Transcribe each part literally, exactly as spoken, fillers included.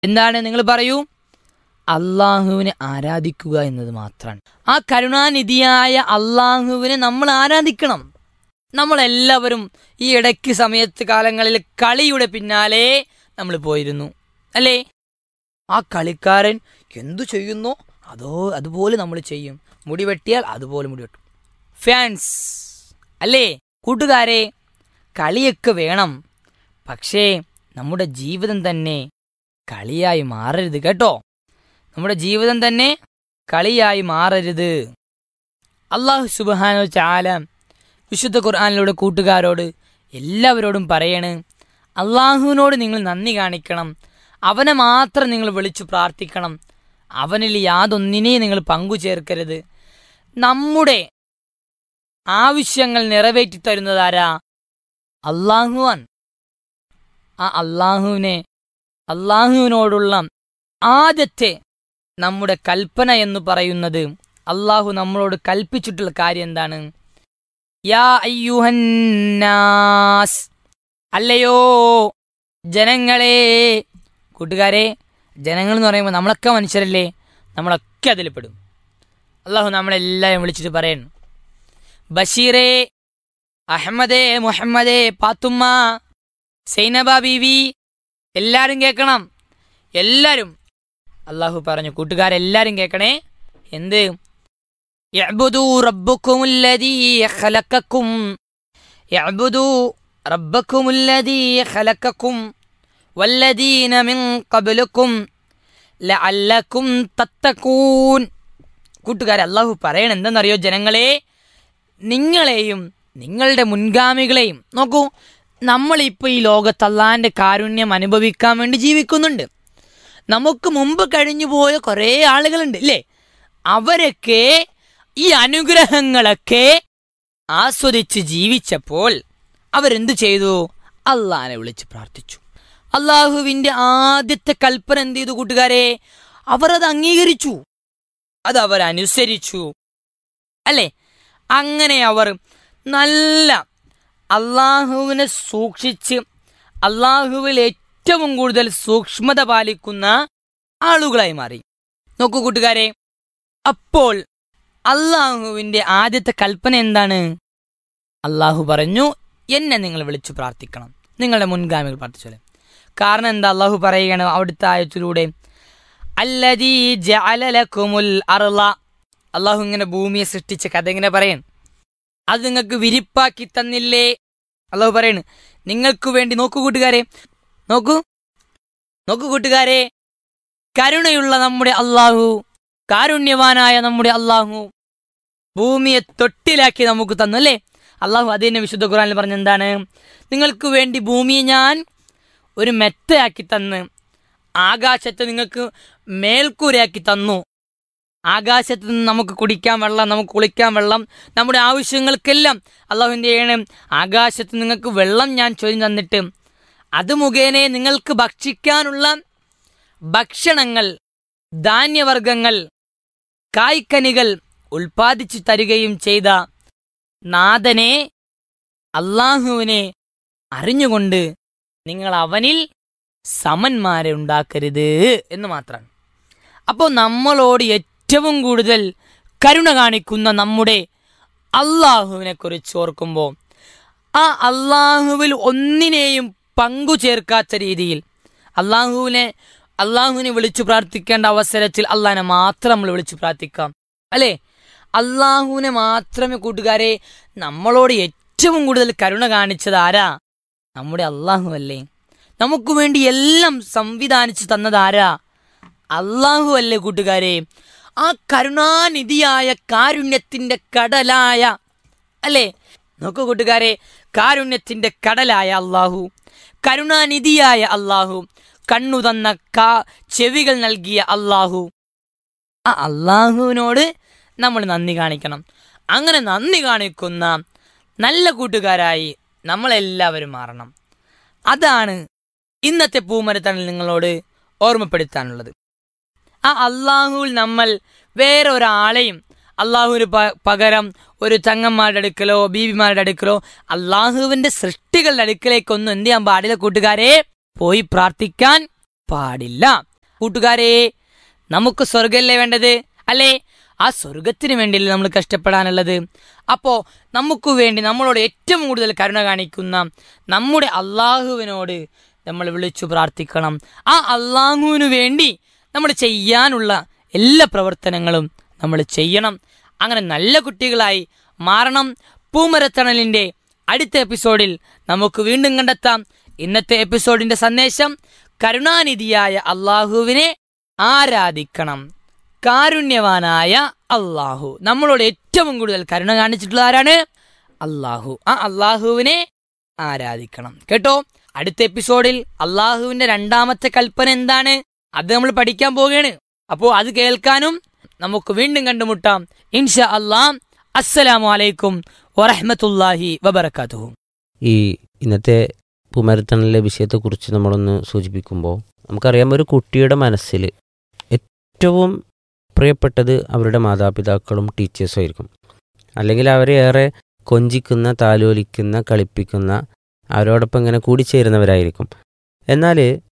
എന്താണ്? നിങ്ങൾ പറയൂ. അള്ളാഹുവിനെ ആരാധിക്കുക എന്നത് മാത്രമാണ്. ആ കരുണാനിധിയായ അള്ളാഹുവിനെ നമ്മൾ ആരാധിക്കണം. നമ്മളെല്ലാവരും ഈ ഇടയ്ക്ക് സമയത്ത് കാലങ്ങളിൽ കളിയുടെ പിന്നാലെ നമ്മൾ പോയിരുന്നു, അല്ലേ? ആ കളിക്കാരൻ എന്തു ചെയ്യുന്നോ അതോ അതുപോലെ നമ്മൾ ചെയ്യും. മുടി വെട്ടിയാൽ അതുപോലെ മുടി വെട്ടും. ഫാൻസ് അല്ലേ? കൂട്ടുകാരെ, കളിയൊക്കെ വേണം, പക്ഷേ നമ്മുടെ ജീവിതം തന്നെ കളിയായി മാറരുത് കേട്ടോ. നമ്മുടെ ജീവിതം തന്നെ കളിയായി മാറരുത്. അല്ലാഹു സുബ്ഹാനഹു വ തആല വിശുദ്ധ ഖുർആനിലൂടെ കൂട്ടുകാരോട് എല്ലാവരോടും പറയണ്, അള്ളാഹുവിനോട് നിങ്ങൾ നന്ദി കാണിക്കണം, അവനെ മാത്രം നിങ്ങൾ വിളിച്ചു പ്രാർത്ഥിക്കണം, അവനിൽ യാതൊന്നിനെയും നിങ്ങൾ പങ്കു ചേർക്കരുത്. നമ്മുടെ ആവശ്യങ്ങൾ നിറവേറ്റി തരുന്നതാരാ? അള്ളാഹുവാണ്. ആ അള്ളാഹുവിനെ അള്ളാഹുവിനോടുള്ള ആദ്യത്തെ നമ്മുടെ കൽപ്പന എന്ന് പറയുന്നത്, അള്ളാഹു നമ്മളോട് കൽപ്പിച്ചിട്ടുള്ള കാര്യം എന്താണ്? യാ അയ്യുഹന്നാസ്, അല്ലയോ ജനങ്ങളെ. കൂട്ടുകാരെ, ജനങ്ങൾ എന്ന് പറയുമ്പോൾ നമ്മളൊക്കെ മനുഷ്യരല്ലേ, നമ്മളൊക്കെ അതിൽ പെടും. അള്ളാഹു നമ്മളെല്ലാവരും വിളിച്ചിട്ട് പറയണം, ബഷീറേ, അഹമ്മദേ, മുഹമ്മദേ, പാത്തുമ്മ, സൈനബ ബീവി, എല്ലാവരും കേൾക്കണം. എല്ലാവരും അള്ളാഹു പറഞ്ഞു, കൂട്ടുകാരെല്ലാവരും കേൾക്കണേ. എന്ത്? യഅ്ബുദൂ റബ്ബക്കുമുല്ലദീ ഖലഖക്കും, യഅ്ബുദൂ റബ്ബക്കുമുല്ലദീ ഖലഖക്കും വല്ലദീന മിൻ ഖബ്ലക്കും ലഅല്ലക്കും തത്തഖൂൻ. കൂട്ടുകാരെ, അള്ളാഹു പറയണം എന്തെന്നറിയോ? ജനങ്ങളെ, നിങ്ങളെയും നിങ്ങളുടെ മുൻഗാമികളെയും നോക്കൂ. നമ്മളിപ്പോൾ ഈ ലോകത്ത് അള്ളാഹിൻ്റെ കാരുണ്യം അനുഭവിക്കാൻ വേണ്ടി ജീവിക്കുന്നുണ്ട്. നമുക്ക് മുമ്പ് കഴിഞ്ഞു പോയ കുറേ ആളുകളുണ്ട്, ഇല്ലേ? അവരൊക്കെ ഈ അനുഗ്രഹങ്ങളൊക്കെ ആസ്വദിച്ച് ജീവിച്ചപ്പോൾ അവരെന്ത് ചെയ്തു? അള്ളാഹിനെ വിളിച്ച് പ്രാർത്ഥിച്ചു. അള്ളാഹുവിൻ്റെ ആദ്യത്തെ കൽപ്പന എന്ത് ചെയ്തു കൂട്ടുകാരെ? അവരത് അംഗീകരിച്ചു, അത് അവരനുസരിച്ചു, അല്ലേ? അങ്ങനെ അവർ നല്ല അള്ളാഹുവിനെ സൂക്ഷിച്ച് അള്ളാഹുവിൽ ഏറ്റവും കൂടുതൽ സൂക്ഷ്മത പാലിക്കുന്ന ആളുകളായി മാറി. നോക്കൂ കൂട്ടുകാരെ, അപ്പോൾ അള്ളാഹുവിൻ്റെ ആദ്യത്തെ കൽപ്പന എന്താണ്? അള്ളാഹു പറഞ്ഞു, എന്നെ നിങ്ങൾ വിളിച്ചു പ്രാർത്ഥിക്കണം, നിങ്ങളുടെ മുൻഗാമികൾ പ്രാർത്ഥിച്ചോളെ. കാരണം എന്താ? അള്ളാഹു പറയുകയാണ് അവിടുത്തെ ആയത്തിലൂടെ, അല്ലദീ ജഅല ലക്കുമുൽ അർള, അള്ളാഹു ഇങ്ങനെ ഭൂമിയെ സൃഷ്ടിച്ച കഥ ഇങ്ങനെ പറയൻ, അത് നിങ്ങൾക്ക് വിരിപ്പാക്കി തന്നില്ലേ? അള്ളാഹു പറയണ് നിങ്ങൾക്ക് വേണ്ടി. നോക്കൂ കൂട്ടുകാരെ, നോക്കൂ നോക്കൂ കൂട്ടുകാരെ, കരുണയുള്ള നമ്മുടെ അള്ളാഹു, കാരുണ്യവാനായ നമ്മുടെ അള്ളാഹു ഭൂമിയെ തൊട്ടിലാക്കി നമുക്ക് തന്നു, അല്ലേ? അള്ളാഹു അതിനെ വിശുദ്ധ ഖുർആനിൽ പറഞ്ഞെന്താണ്? നിങ്ങൾക്ക് വേണ്ടി ഭൂമിയെ ഞാൻ ഒരു മെത്തയാക്കി തന്ന്, ആകാശത്തെ നിങ്ങൾക്ക് മേൽക്കൂരയാക്കി തന്നു. ആകാശത്ത് നിന്ന് നമുക്ക് കുടിക്കാൻ വെള്ളം, നമുക്ക് കുളിക്കാൻ വെള്ളം, നമ്മുടെ ആവശ്യങ്ങൾക്കെല്ലാം അള്ളാഹുവിൻ്റെ ആണ്. ആകാശത്ത് നിങ്ങൾക്ക് വെള്ളം ഞാൻ ചൊരിഞ്ഞു തന്നിട്ട് അത് മുഖേന നിങ്ങൾക്ക് ഭക്ഷിക്കാനുള്ള ഭക്ഷണങ്ങൾ, ധാന്യവർഗങ്ങൾ, കായ്ക്കനികൾ ഉൽപ്പാദിച്ചു തരികയും ചെയ്ത നാഥനെ, അള്ളാഹുവിനെ അറിഞ്ഞുകൊണ്ട് നിങ്ങൾ അവനിൽ സമന്മാരെ ഉണ്ടാക്കരുത് എന്ന് മാത്രമാണ്. അപ്പോൾ നമ്മളോട് ഏറ്റവും കൂടുതൽ കരുണ കാണിക്കുന്ന നമ്മുടെ അള്ളാഹുവിനെ കുറിച്ച് ഓർക്കുമ്പോൾ, ആ അള്ളാഹുവിൽ ഒന്നിനെയും പങ്കു ചേർക്കാത്ത രീതിയിൽ അള്ളാഹുവിനെ അള്ളാഹുവിനെ വിളിച്ചു പ്രാർത്ഥിക്കേണ്ട അവസരത്തിൽ അള്ളാഹിനെ മാത്രം നമ്മൾ വിളിച്ചു പ്രാർത്ഥിക്കാം, അല്ലേ? അള്ളാഹുവിനെ മാത്രമേ കൂട്ടുകാരെ നമ്മളോട് ഏറ്റവും കൂടുതൽ കരുണ കാണിച്ചത് ആരാ? നമ്മുടെ അള്ളാഹു അല്ലേ? നമുക്ക് വേണ്ടി എല്ലാം സംവിധാനിച്ചു തന്നതാരാ? അള്ളാഹു അല്ലേ കൂട്ടുകാരെ? ആ കരുണാനിധിയായ കാരുണ്യത്തിന്റെ കടലായ, അല്ലേ? നോക്കൂ കൂട്ടുകാരെ, കാരുണ്യത്തിന്റെ കടലായ അള്ളാഹു, കരുണാനിധിയായ അള്ളാഹു, കണ്ണു തന്ന കാ ചെവികൾ നൽകിയ അള്ളാഹു, ആ അള്ളാഹുവിനോട് നമ്മൾ നന്ദി കാണിക്കണം. അങ്ങനെ നന്ദി കാണിക്കുന്ന നല്ല കൂട്ടുകാരായി നമ്മളെല്ലാവരും മാറണം. അതാണ് ഇന്നത്തെ പൂമരത്തണൽ നിങ്ങളോട് ഓർമ്മപ്പെടുത്താനുള്ളത്. ആ അള്ളാഹുവിൽ നമ്മൾ വേറെ ഒരാളെയും, അള്ളാഹുവിന് പകരം ഒരു ചങ്ങന്മാരുടെ അടുക്കലോ ബീവിമാരുടെ അടുക്കലോ അള്ളാഹുവിന്റെ സൃഷ്ടികളുടെ അടുക്കലേക്കൊന്നും എന്ത് ചെയ്യാൻ പാടില്ല കൂട്ടുകാരെ? പോയി പ്രാർത്ഥിക്കാൻ പാടില്ല. കൂട്ടുകാരെ, നമുക്ക് സ്വർഗല്ലേ വേണ്ടത് അല്ലേ? ആ സ്വർഗത്തിന് വേണ്ടിയല്ലേ നമ്മൾ കഷ്ടപ്പെടാനുള്ളത്. അപ്പോൾ നമുക്ക് വേണ്ടി നമ്മളോട് ഏറ്റവും കൂടുതൽ കരുണ കാണിക്കുന്ന നമ്മുടെ അള്ളാഹുവിനോട് നമ്മൾ വിളിച്ചു പ്രാർത്ഥിക്കണം. ആ അള്ളാഹുവിനു വേണ്ടി നമ്മൾ ചെയ്യാനുള്ള എല്ലാ പ്രവർത്തനങ്ങളും നമ്മൾ ചെയ്യണം. അങ്ങനെ നല്ല കുട്ടികളായി മാറണം. പൂമരത്തണലിൻ്റെ അടുത്ത എപ്പിസോഡിൽ നമുക്ക് വീണ്ടും കണ്ടെത്താം. ഇന്നത്തെ എപ്പിസോഡിന്റെ സന്ദേശം കരുണാനിധിയായ അള്ളാഹുവിനെ ആരാധിക്കണം. കാരുണ്യവാനായ അള്ളാഹു, നമ്മളോട് ഏറ്റവും കൂടുതൽ കരുണ കാണിച്ചിട്ടുള്ള ആരാണ്? അള്ളാഹു. ആ അള്ളാഹുവിനെ ആരാധിക്കണം. കേട്ടോ, അടുത്ത എപ്പിസോഡിൽ അള്ളാഹുവിന്റെ രണ്ടാമത്തെ കൽപ്പന എന്താണ് അത് നമ്മൾ പഠിക്കാൻ പോവുകയാണ്. അപ്പോൾ അത് കേൾക്കാനും നമുക്ക് വീണ്ടും കണ്ടുമുട്ടാം ഇൻഷാ അല്ലാഹ്. അസ്സലാമു അലൈക്കും വറഹ്മത്തുള്ളാഹി വബറകാതുഹു. ഈ ഇന്നത്തെ പൂമരത്തണലിലെ വിഷയത്തെക്കുറിച്ച് നമ്മളൊന്ന് സൂചിപ്പിക്കുമ്പോൾ നമുക്കറിയാം, ഒരു കുട്ടിയുടെ മനസ്സിൽ ഏറ്റവും പ്രിയപ്പെട്ടത് അവരുടെ മാതാപിതാക്കളും ടീച്ചേഴ്സും ആയിരിക്കും. അല്ലെങ്കിൽ അവരെ ഏറെ കൊഞ്ചിക്കുന്ന, താലോലിക്കുന്ന, കളിപ്പിക്കുന്ന, അവരോടൊപ്പം ഇങ്ങനെ കൂടിച്ചേരുന്നവരായിരിക്കും. എന്നാൽ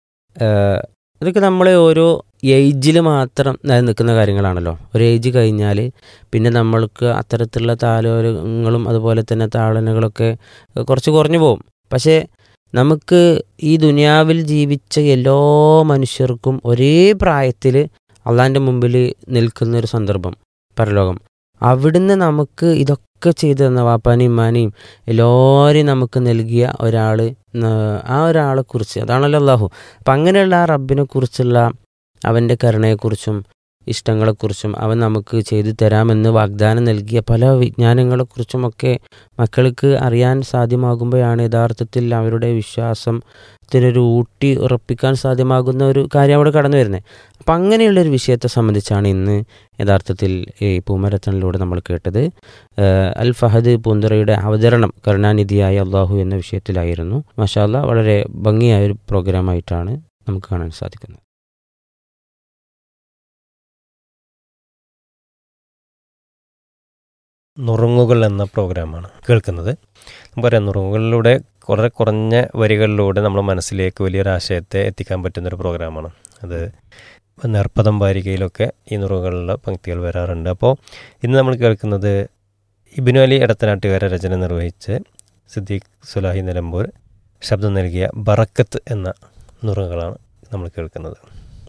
അതൊക്കെ നമ്മളെ ഓരോ ഏജിൽ മാത്രം നിൽക്കുന്ന കാര്യങ്ങളാണല്ലോ. ഒരു ഏജ് കഴിഞ്ഞാൽ പിന്നെ നമ്മൾക്ക് അത്തരത്തിലുള്ള താലോലങ്ങളും അതുപോലെ തന്നെ താളനകളൊക്കെ കുറച്ച് കുറഞ്ഞു പോകും. പക്ഷേ നമുക്ക് ഈ ദുനിയാവിൽ ജീവിച്ച എല്ലാ മനുഷ്യർക്കും ഒരേ പ്രായത്തിൽ അള്ളാൻ്റെ മുമ്പിൽ നിൽക്കുന്നൊരു സന്ദർഭം, പരലോകം. അവിടുന്ന് നമുക്ക് ഇതൊക്കെ ചെയ്തു തന്ന വാപ്പാനെയും ഉമ്മാനെയും എല്ലാവരെയും നമുക്ക് നൽകിയ ഒരാൾ, ആ ഒരാളെക്കുറിച്ച്, അതാണല്ലോ അള്ളാഹു. അപ്പം അങ്ങനെയുള്ള ആ റബ്ബിനെ കുറിച്ചുള്ള അവൻ്റെ കരുണയെക്കുറിച്ചും ഇഷ്ടങ്ങളെക്കുറിച്ചും അവൻ നമുക്ക് ചെയ്തു തരാമെന്ന് വാഗ്ദാനം നൽകിയ പല വിജ്ഞാനങ്ങളെക്കുറിച്ചുമൊക്കെ മക്കൾക്ക് അറിയാൻ സാധ്യമാകുമ്പോഴാണ് യഥാർത്ഥത്തിൽ അവരുടെ വിശ്വാസത്തിനൊരു ഊട്ടി ഉറപ്പിക്കാൻ സാധ്യമാകുന്ന ഒരു കാര്യം അവിടെ കടന്നു വരുന്നത്. അപ്പം അങ്ങനെയുള്ളൊരു വിഷയത്തെ സംബന്ധിച്ചാണ് ഇന്ന് യഥാർത്ഥത്തിൽ ഈ പൂമരത്തണിലൂടെ നമ്മൾ കേട്ടത്. അൽ ഫഹദ് പൂന്തുറയുടെ അവതരണം കരുണാനിധിയായ അള്ളാഹു എന്ന വിഷയത്തിലായിരുന്നു. മാഷാ അല്ലാഹ്, വളരെ ഭംഗിയായൊരു പ്രോഗ്രാമായിട്ടാണ് നമുക്ക് കാണാൻ സാധിക്കുന്നത്. നുറുങ്ങുകൾ എന്ന പ്രോഗ്രാമാണ് കേൾക്കുന്നത്. നമുക്കറിയാം, നുറുങ്ങുകളിലൂടെ കുറേ കുറഞ്ഞ വരികളിലൂടെ നമ്മൾ മനസ്സിലേക്ക് വലിയൊരാശയത്തെ എത്തിക്കാൻ പറ്റുന്നൊരു പ്രോഗ്രാമാണ് അത്. നേർപ്പദം വാരികയിലൊക്കെ ഈ നുറുങ്ങുകളിലുള്ള പങ്ക്തികൾ വരാറുണ്ട്. അപ്പോൾ ഇന്ന് നമ്മൾ കേൾക്കുന്നത് ഇബ്നു അലി എടത്തനാട്ടുകാരെ രചന നിർവഹിച്ച് സിദ്ദീഖ് സുലാഹി നിലമ്പൂർ ശബ്ദം നൽകിയ ബറക്കത്ത് എന്ന നുറുങ്ങുകളാണ് നമ്മൾ കേൾക്കുന്നത്.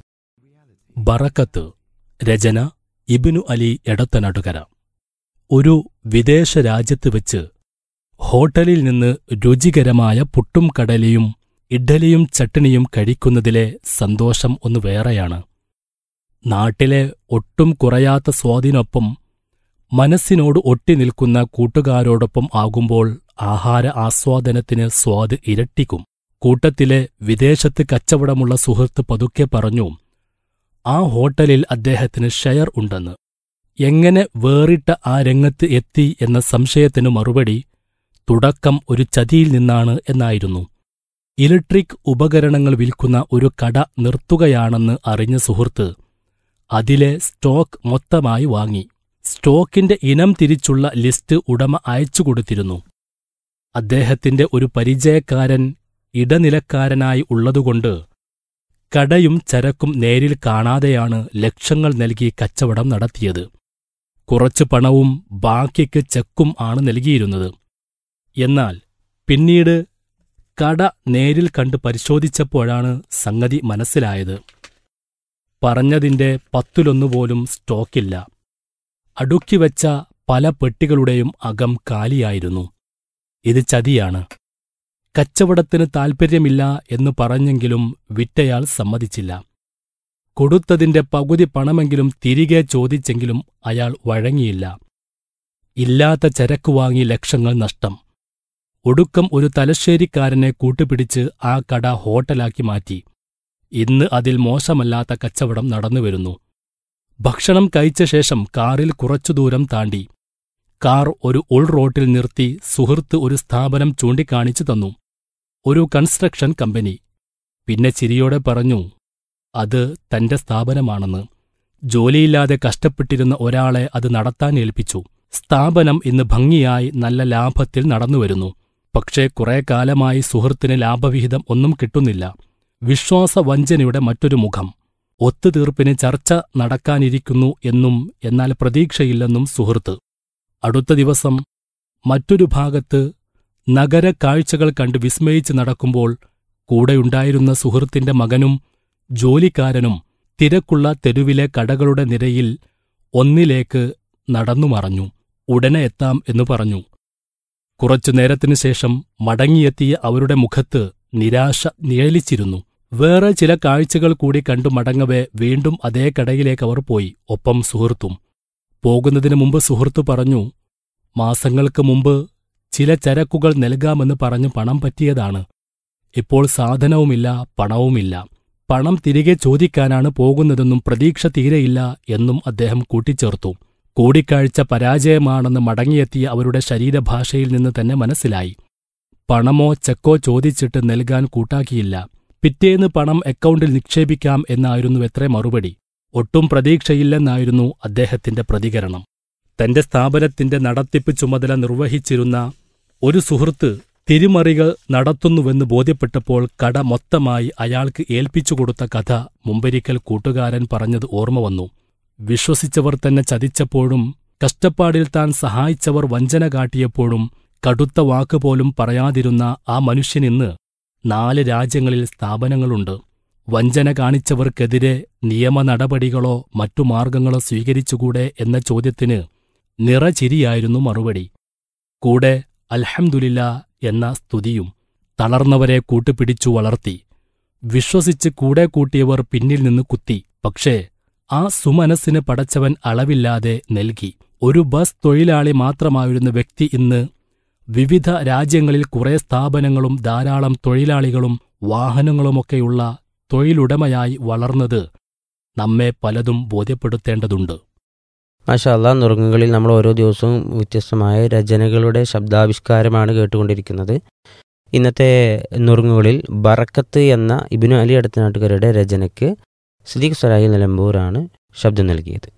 ബറക്കത്ത്. രചന ഇബ്നു അലി എടത്തനാട്ടുകര. ഒരു വിദേശ രാജ്യത്ത് വെച്ച് ഹോട്ടലിൽ നിന്ന് രുചികരമായ പുട്ടും കടലയും ഇഡ്ഡലിയും ചട്നിയും കഴിക്കുന്നതിലെ സന്തോഷം ഒന്ന് വേറെയാണ്. നാട്ടിലെ ഒട്ടും കുറയാത്ത സ്വാദിനൊപ്പം മനസ്സിനോട് ഒട്ടി നിൽക്കുന്ന കൂട്ടുകാരോടൊപ്പം ആകുമ്പോൾ ആഹാര ആസ്വാദനത്തിന് സ്വാദ് ഇരട്ടിക്കും. കൂട്ടത്തിലെ വിദേശത്ത് കച്ചവടമുള്ള സുഹൃത്ത് പതുക്കെ പറഞ്ഞു, ആ ഹോട്ടലിൽ അദ്ദേഹത്തിന് ഷെയർ ഉണ്ടെന്ന്. എങ്ങനെ വേറിട്ട ആ രംഗത്ത് എത്തി എന്ന സംശയത്തിനു മറുപടി തുടക്കം ഒരു ചതിയിൽ നിന്നാണ് എന്നായിരുന്നു. ഇലക്ട്രിക് ഉപകരണങ്ങൾ വിൽക്കുന്ന ഒരു കട നിർത്തുകയാണെന്ന് അറിഞ്ഞ സുഹൃത്ത് അതിലെ സ്റ്റോക്ക് മൊത്തമായി വാങ്ങി. സ്റ്റോക്കിന്റെ ഇനം തിരിച്ചുള്ള ലിസ്റ്റ് ഉടമ അയച്ചുകൊടുത്തിരുന്നു. അദ്ദേഹത്തിന്റെ ഒരു പരിചയക്കാരൻ ഇടനിലക്കാരനായി ഉള്ളതുകൊണ്ട് കടയും ചരക്കും നേരിൽ കാണാതെയാണ് ലക്ഷങ്ങൾ നൽകി കച്ചവടം നടത്തിയത്. കുറച്ചു പണവും ബാക്കിക്ക് ചെക്കും ആണ് നൽകിയിരുന്നത്. എന്നാൽ പിന്നീട് കട നേരിൽ കണ്ട് പരിശോധിച്ചപ്പോഴാണ് സംഗതി മനസ്സിലായത്. പറഞ്ഞതിന്റെ പത്തിലൊന്നുപോലും സ്റ്റോക്കില്ല. അടുക്കിവെച്ച പല പെട്ടികളുടെയും അകം കാലിയായിരുന്നു. ഇത് ചതിയാണ്. കച്ചവടത്തിന് താൽപ്പര്യമില്ല എന്നു പറഞ്ഞെങ്കിലും വിറ്റയാൾ സമ്മതിച്ചില്ല. കൊടുത്തതിന്റെ പകുതി പണമെങ്കിലും തിരികെ ചോദിച്ചെങ്കിലും അയാൾ വഴങ്ങിയില്ല. ഇല്ലാത്ത ചരക്ക് വാങ്ങി ലക്ഷങ്ങൾ നഷ്ടം. ഒടുക്കം ഒരു തലശ്ശേരിക്കാരനെ കൂട്ടുപിടിച്ച് ആ കട ഹോട്ടലാക്കി മാറ്റി. ഇന്ന് അതിൽ മോശമല്ലാത്ത കച്ചവടം നടന്നുവരുന്നു. ഭക്ഷണം കഴിച്ച ശേഷം കാറിൽ കുറച്ചു ദൂരം താണ്ടി. കാർ ഒരു ഉൾറോട്ടിൽ നിർത്തി സുഹൃത്ത് ഒരു സ്ഥാപനം ചൂണ്ടിക്കാണിച്ചു തന്നു. ഒരു കൺസ്ട്രക്ഷൻ കമ്പനി. പിന്നെ ചിരിയോടെ പറഞ്ഞു, അത് തന്റെ സ്ഥാപനമാണെന്ന്. ജോലിയില്ലാതെ കഷ്ടപ്പെട്ടിരുന്ന ഒരാളെ അത് നടത്താൻ ഏൽപ്പിച്ചു. സ്ഥാപനം ഇന്ന് ഭംഗിയായി നല്ല ലാഭത്തിൽ നടന്നുവരുന്നു. പക്ഷേ കുറെ കാലമായി സുഹൃത്തിന് ലാഭവിഹിതം ഒന്നും കിട്ടുന്നില്ല. വിശ്വാസവഞ്ചനയുടെ മറ്റൊരു മുഖം. ഒത്തുതീർപ്പിന് ചർച്ച നടക്കാനിരിക്കുന്നു എന്നും എന്നാൽ പ്രതീക്ഷയില്ലെന്നും സുഹൃത്ത്. അടുത്ത ദിവസം മറ്റൊരു ഭാഗത്ത് നഗരക്കാഴ്ചകൾ കണ്ട് വിസ്മയിച്ച് നടക്കുമ്പോൾ കൂടെയുണ്ടായിരുന്ന സുഹൃത്തിന്റെ മകനും ജോലിക്കാരനും തിരക്കുള്ള തെരുവിലെ കടകളുടെ നിരയിൽ ഒന്നിലേക്ക് നടന്നു മറഞ്ഞു. ഉടനെ എത്താം എന്നു പറഞ്ഞു. കുറച്ചു നേരത്തിനു ശേഷം മടങ്ങിയെത്തിയ അവരുടെ മുഖത്ത് നിരാശ നിഴലിച്ചിരുന്നു. വേറെ ചില കാഴ്ചകൾ കൂടി കണ്ടു മടങ്ങവേ വീണ്ടും അതേ കടയിലേക്ക് അവർ പോയി, ഒപ്പം സുഹൃത്തും. പോകുന്നതിനു മുമ്പ് സുഹൃത്തു പറഞ്ഞു, മാസങ്ങൾക്ക് മുമ്പ് ചില ചരക്കുകൾ നൽകാമെന്ന് പറഞ്ഞു പണം പറ്റിയതാണ്. ഇപ്പോൾ സാധനവുമില്ല, പണവുമില്ല. പണം തിരികെ ചോദിക്കാനാണ് പോകുന്നതെന്നും പ്രതീക്ഷ തീരെയില്ല എന്നും അദ്ദേഹം കൂട്ടിച്ചേർത്തു. കൂടിക്കാഴ്ച പരാജയമാണെന്ന് മടങ്ങിയെത്തിയ അവരുടെ ശരീരഭാഷയിൽ നിന്ന് തന്നെ മനസ്സിലായി. പണമോ ചെക്കോ ചോദിച്ചിട്ട് നൽകാൻ കൂട്ടാക്കിയില്ല. പിറ്റേന്ന് പണം അക്കൗണ്ടിൽ നിക്ഷേപിക്കാം എന്നായിരുന്നു എത്ര മറുപടി. ഒട്ടും പ്രതീക്ഷയില്ലെന്നായിരുന്നു അദ്ദേഹത്തിന്റെ പ്രതികരണം. തന്റെ സ്ഥാപനത്തിന്റെ നടത്തിപ്പ് ചുമതല നിർവഹിച്ചിരുന്ന ഒരു സുഹൃത്ത് തിരിമറികൾ നടത്തുന്നുവെന്ന് ബോധ്യപ്പെട്ടപ്പോൾ കട മൊത്തമായി അയാൾക്ക് ഏൽപ്പിച്ചുകൊടുത്ത കഥ മുമ്പൊരിക്കൽ കൂട്ടുകാരൻ പറഞ്ഞത് ഓർമ്മ വന്നു. വിശ്വസിച്ചവർ തന്നെ ചതിച്ചപ്പോഴും കഷ്ടപ്പാടിൽ താൻ സഹായിച്ചവർ വഞ്ചന കാട്ടിയപ്പോഴും കടുത്ത വാക്കുപോലും പറയാതിരുന്ന ആ മനുഷ്യനിന്ന് നാല് രാജ്യങ്ങളിൽ സ്ഥാപനങ്ങളുണ്ട്. വഞ്ചന കാണിച്ചവർക്കെതിരെ നിയമ നടപടികളോ മറ്റു മാർഗങ്ങളോ സ്വീകരിച്ചുകൂടെ എന്ന ചോദ്യത്തിന് നിറചിരിയായിരുന്നു മറുപടി. കൂടെ അൽഹംദുലില്ലാ എന്ന സ്തുതിയും. തളർന്നവരെ കൂട്ടുപിടിച്ചു വളർത്തി. വിശ്വസിച്ച് കൂടെ കൂട്ടിയവർ പിന്നിൽ നിന്ന് കുത്തി. പക്ഷേ ആ സുമനസ്സിന് പടച്ചവൻ അളവില്ലാതെ നൽകി. ഒരു ബസ് തൊഴിലാളി മാത്രമായിരുന്ന വ്യക്തി ഇന്ന് വിവിധ രാജ്യങ്ങളിൽ കുറെ സ്ഥാപനങ്ങളും ധാരാളം തൊഴിലാളികളും വാഹനങ്ങളുമൊക്കെയുള്ള തൊഴിലുടമയായി വളർന്നത് നമ്മെ പലതും ബോധ്യപ്പെടുത്തേണ്ടതുണ്ട്. മാഷാ അല്ലാഹ്, നുറുങ്ങുകളിൽ നമ്മൾ ഓരോ ദിവസവും വ്യത്യസ്തമായ രചനകളുടെ ശബ്ദാവിഷ്കാരമാണ് കേട്ടുകൊണ്ടിരിക്കുന്നത്. ഇന്നത്തെ നുറുങ്ങുകളിൽ ബറക്കത്ത് എന്ന ഇബ്നു അലി എടത്തനാട്ടുകരുടെ രചനയ്ക്ക് സിദ്ദീഖ് സലാഹി നിലമ്പൂരാണ് ശബ്ദം നൽകിയത്.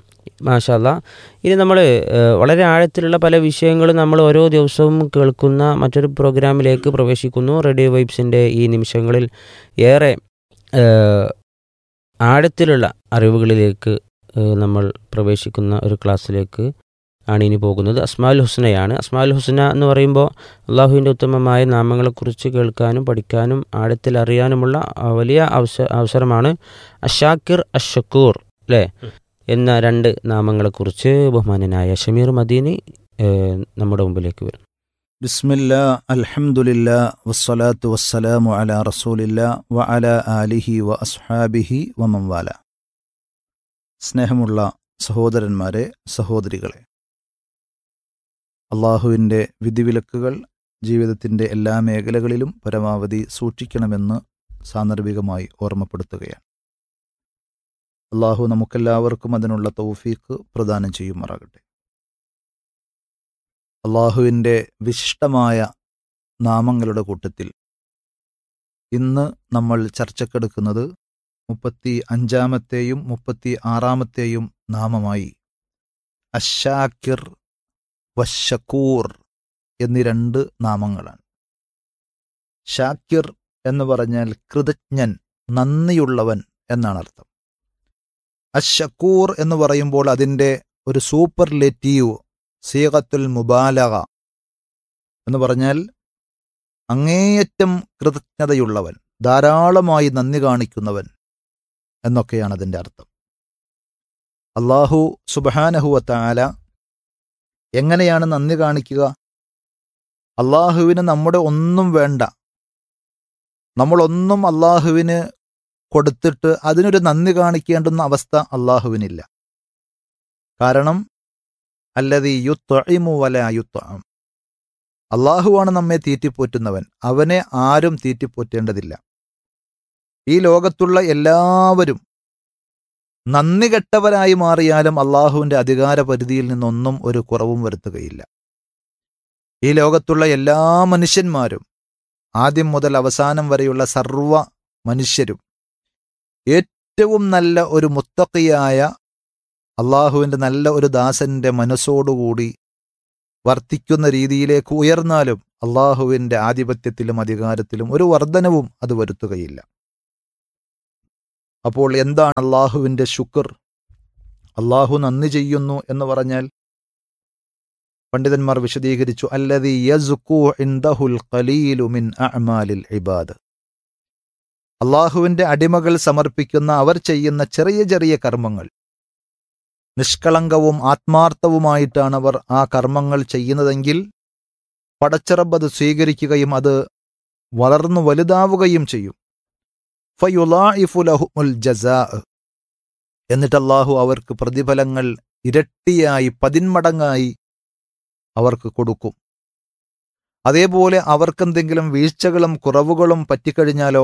മാഷാ അല്ലാഹ്, ഇനി നമ്മൾ വളരെ ആഴത്തിലുള്ള പല വിഷയങ്ങളും നമ്മൾ ഓരോ ദിവസവും കേൾക്കുന്ന മറ്റൊരു പ്രോഗ്രാമിലേക്ക് പ്രവേശിക്കുന്നു. റേഡിയോ വൈബ്സിൻ്റെ ഈ നിമിഷങ്ങളിൽ ഏറെ ആഴത്തിലുള്ള അറിവുകളിലേക്ക് നമ്മൾ പ്രവേശിക്കുന്ന ഒരു ക്ലാസ്സിലേക്ക് ആണ് ഇനി പോകുന്നത്. അസ്മാഉൽ ഹുസ്നയാണ്. അസ്മാഉൽ ഹുസ്ന എന്ന് പറയുമ്പോൾ അള്ളാഹുവിൻ്റെ ഉത്തമമായ നാമങ്ങളെക്കുറിച്ച് കേൾക്കാനും പഠിക്കാനും ആഴത്തിൽ അറിയാനുമുള്ള വലിയ അവസ അവസരമാണ്. അഷാക്കിർ, അഷക്കൂർ അല്ലേ എന്ന രണ്ട് നാമങ്ങളെക്കുറിച്ച് ബഹുമാനനായ ഷമീർ മദീനി നമ്മുടെ മുമ്പിലേക്ക് വരും. ബിസ്മില്ലാ, അൽഹംദുലില്ലാ, വസ്സലാത്തു വസ്സലാമു അലാ റസൂലില്ലാ വ അലാ ആലിഹി വ അസ്ഹാബിഹി വമൻ വാല. സ്നേഹമുള്ള സഹോദരന്മാരെ, സഹോദരികളെ, അള്ളാഹുവിൻ്റെ വിധിവിലക്കുകൾ ജീവിതത്തിൻ്റെ എല്ലാ മേഖലകളിലും പരമാവധി സൂക്ഷിക്കണമെന്ന് സാന്ദർഭികമായി ഓർമ്മപ്പെടുത്തുകയാണ്. അള്ളാഹു നമുക്കെല്ലാവർക്കും അതിനുള്ള തൗഫീഖ് പ്രദാനം ചെയ്യുമാറാകട്ടെ. അള്ളാഹുവിൻ്റെ വിശിഷ്ടമായ നാമങ്ങളുടെ കൂട്ടത്തിൽ ഇന്ന് നമ്മൾ ചർച്ചക്കെടുക്കുന്നത് മുപ്പത്തി അഞ്ചാമത്തെയും മുപ്പത്തി ആറാമത്തെയും നാമമായി അഷാക്കിർ വശക്കൂർ എന്നീ രണ്ട് നാമങ്ങളാണ്. ഷാക്കിർ എന്ന് പറഞ്ഞാൽ കൃതജ്ഞൻ, നന്ദിയുള്ളവൻ എന്നാണ് അർത്ഥം. അഷക്കൂർ എന്ന് പറയുമ്പോൾ അതിൻ്റെ ഒരു സൂപ്പർലേറ്റീവ് സീഗത്തുൽ മുബാലഗ എന്ന് പറഞ്ഞാൽ അങ്ങേയറ്റം കൃതജ്ഞതയുള്ളവൻ, ധാരാളമായി നന്ദി കാണിക്കുന്നവൻ എന്നൊക്കെയാണ് അതിൻ്റെ അർത്ഥം. അല്ലാഹു സുബ്ഹാനഹു വ തആല എങ്ങനെയാണ് നന്ദി കാണിക്കുക? അള്ളാഹുവിന് നമ്മുടെ ഒന്നും വേണ്ട, നമ്മളൊന്നും അള്ളാഹുവിന് കൊടുത്തിട്ട് അതിനൊരു നന്ദി കാണിക്കേണ്ടുന്ന അവസ്ഥ അള്ളാഹുവിനില്ല. കാരണം അല്ലദീ യുത്ഇമു വലാ യുത്അം, അള്ളാഹുവാണ് നമ്മെ തീറ്റിപ്പോറ്റുന്നവൻ, അവനെ ആരും തീറ്റിപ്പോറ്റേണ്ടതില്ല. ഈ ലോകത്തുള്ള എല്ലാവരും നന്ദി കെട്ടവരായി മാറിയാലും അള്ളാഹുവിൻ്റെ അധികാര പരിധിയിൽ നിന്നൊന്നും ഒരു കുറവും വരുത്തുകയില്ല. ഈ ലോകത്തുള്ള എല്ലാ മനുഷ്യന്മാരും ആദ്യം മുതൽ അവസാനം വരെയുള്ള സർവ്വ മനുഷ്യരും ഏറ്റവും നല്ല ഒരു മുത്തഖിയായ അള്ളാഹുവിൻ്റെ നല്ല ഒരു ദാസന്റെ മനസ്സോടുകൂടി വർത്തിക്കുന്ന രീതിയിലേക്ക് ഉയർന്നാലും അള്ളാഹുവിൻ്റെ ആധിപത്യത്തിലും അധികാരത്തിലും ഒരു വർധനവും അത് വരുത്തുകയില്ല. അപ്പോൾ എന്താണ് അള്ളാഹുവിൻ്റെ ശുക്ർ? അള്ളാഹു നന്ദി ചെയ്യുന്നു എന്ന് പറഞ്ഞാൽ പണ്ഡിതന്മാർ വിശദീകരിച്ചു, അല്ലദീ യസ്കൂ ഇൻദഹുൽ ഖലീലു മിൻ അഅ്മാലിൽ ഇബാദ്. അള്ളാഹുവിൻ്റെ അടിമകൾ സമർപ്പിക്കുന്ന, അവർ ചെയ്യുന്ന ചെറിയ ചെറിയ കർമ്മങ്ങൾ, നിഷ്കളങ്കവും ആത്മാർത്ഥവുമായിട്ടാണ് അവർ ആ കർമ്മങ്ങൾ ചെയ്യുന്നതെങ്കിൽ പടച്ചറബ് അത് സ്വീകരിക്കുകയും അത് വളർന്നു വലുതാവുകയും ചെയ്യും. ഫയുളാഇഫു ലഹുമുൽ ജസാ, എന്നിട്ട് അല്ലാഹു അവർക്ക് പ്രതിഫലങ്ങൾ ഇരട്ടിയായി പതിന്മടങ്ങായി അവർക്ക് കൊടുക്കും. അതേപോലെ അവർക്കെന്തെങ്കിലും വീഴ്ചകളും കുറവുകളും പറ്റിക്കഴിഞ്ഞാലോ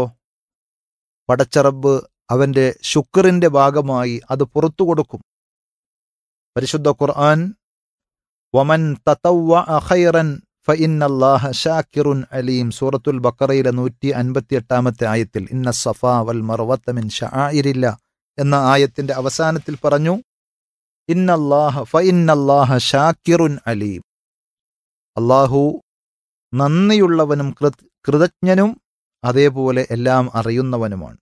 പടച്ചറബ് അവൻ്റെ ശുക്റിൻ്റെ ഭാഗമായി അത് പുറത്തു കൊടുക്കും. പരിശുദ്ധ ഖുർആൻ വമൻ തതവ്വഅ ഖൈറൻ ഫഇന്നല്ലാഹ ശാകിറുൻ അലീം, സൂറത്തുൽ ബഖറയിലെ നൂറ്റി അൻപത്തി എട്ടാമത്തെ ആയത്തിൽ ഇന്ന സഫാ വൽ മർവത മിൻ ശആഇരില്ല എന്ന ആയത്തിന്റെ അവസാനത്തിൽ പറഞ്ഞു ഇന്നല്ലാഹ ഫഇന്നല്ലാഹ ശാകിറുൻ അലീം. അല്ലാഹു നന്ദിയുള്ളവനും കൃതജ്ഞനും അതേപോലെ എല്ലാം അറിയുന്നവനുമാണ്.